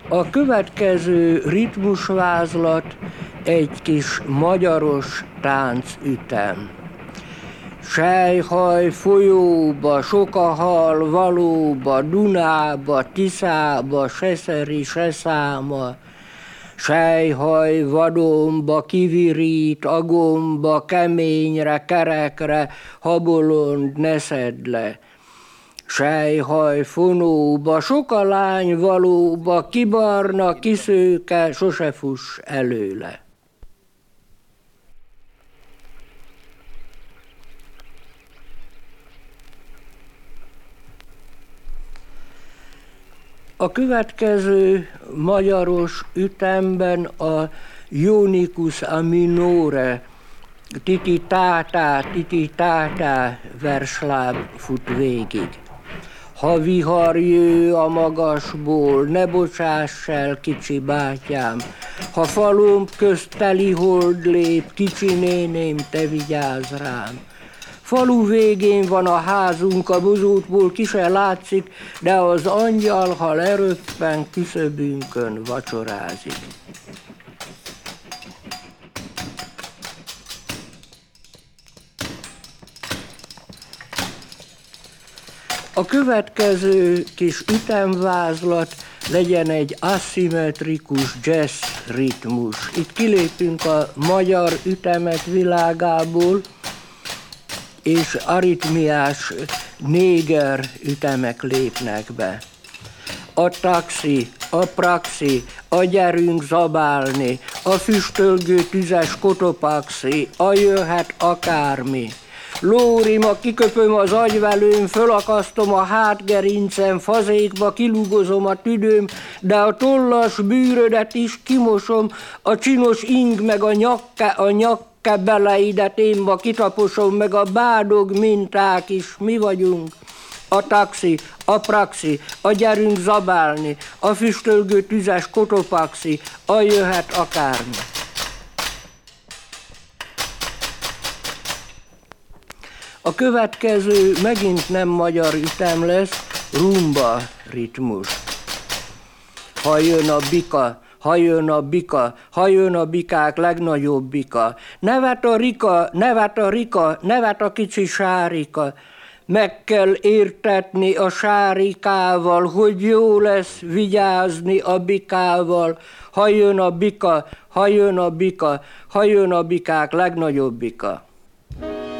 A következő ritmusvázlat egy kis magyaros táncütem. Selyhaj folyóba, sok a hal valóba, Dunába, Tiszába, se szeri, se száma. Selyhaj vadonba, kivirít agomba, keményre, kerekre, habolond ne szedd le. Selyhaj fonóba, sok a lány valóba, kibarna, kiszőke, sose fuss előle. A következő magyaros ütemben a Ionikus a minore, titi-tátá versláb fut végig. Ha vihar jő a magasból, ne bocsáss el, kicsi bátyám, ha falum közt teli hold lép, kicsi néném, te vigyázz rám. Falu végén van a házunk, a bozótból ki se látszik, de az angyal, ha leröppen, küszöbünkön vacsorázik. A következő kis ütemvázlat legyen egy aszimmetrikus jazz ritmus. Itt kilépünk a magyar ütemet világából, és aritmiás néger ütemek lépnek be. A taxi, a praxi, a gyerünk zabálni, a füstölgő tüzes kotopaxi, a jöhet akármi. Lórima, kiköpöm az agyvelőm, fölakasztom a hátgerincem, fazékba kilugozom a tüdőm, de a tollas bűrödet is kimosom, a csinos ing meg a nyakke beleidet énba kitaposom, meg a bádog minták is mi vagyunk. A taxi, a praxi, a gyerünk zabálni, a füstölgő tüzes kotopaxi, a jöhet akármi. A következő megint nem magyar ütem lesz, rumba ritmus. Ha jön a bika, ha jön a bika, ha jön a bikák legnagyobb bika. Nevet a rika, nevet a rika, nevet a kicsi sárika. Meg kell értetni a sárikával, hogy jó lesz vigyázni a bikával. Ha jön a bika, ha jön a bika, ha jön a bikák legnagyobb bika.